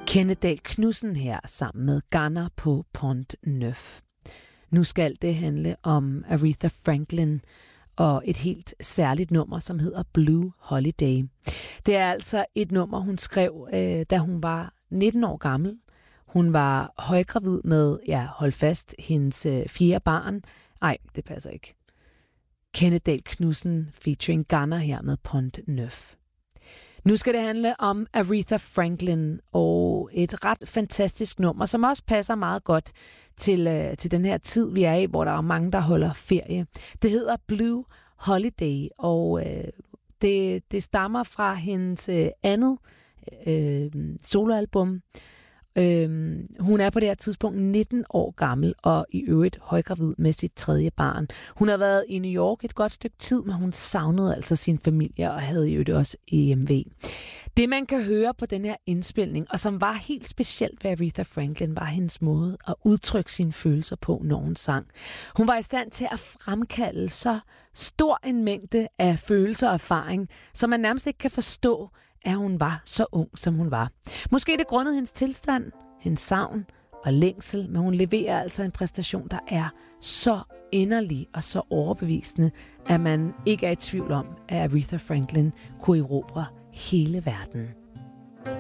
Kenneth Dahl Knudsen her sammen med Garner på Pont Neuf. Nu skal det handle om Aretha Franklin og et helt særligt nummer, som hedder Blue Holiday. Det er altså et nummer, hun skrev, da hun var 19 år gammel. Hun var højgravid med, hold fast, hendes 4. barn. Ej, det passer ikke. Kenneth Dahl Knudsen featuring Garner her med Pont Neuf. Nu skal det handle om Aretha Franklin og et ret fantastisk nummer, som også passer meget godt til den her tid, vi er i, hvor der er mange, der holder ferie. Det hedder Blue Holiday, og det stammer fra hendes andet soloalbum. Hun er på det her tidspunkt 19 år gammel og i øvrigt højgravid med sit 3. barn. Hun har været i New York et godt stykke tid, men hun savnede altså sin familie og havde i øvrigt også EMV. Det man kan høre på den her indspilning, og som var helt specielt ved Aretha Franklin, var hendes måde at udtrykke sine følelser på, når hun sang. Hun var i stand til at fremkalde så stor en mængde af følelser og erfaring, som man nærmest ikke kan forstå, at hun var så ung, som hun var. Måske det grundet hendes tilstand, hendes savn og længsel, men hun leverer altså en præstation, der er så inderlig og så overbevisende, at man ikke er i tvivl om, at Aretha Franklin kunne erobre hele verden.